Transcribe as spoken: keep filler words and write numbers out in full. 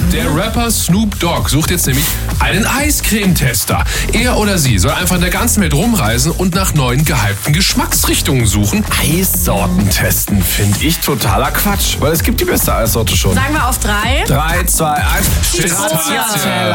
Der Rapper Snoop Dogg sucht jetzt nämlich einen Eiscreme-Tester. Er oder sie soll einfach in der ganzen Welt rumreisen und nach neuen gehypten Geschmacksrichtungen suchen. Eissorten testen finde ich totaler Quatsch, weil es gibt die beste Eissorte schon. Sagen wir auf drei. Drei, zwei, eins. Stracciatella.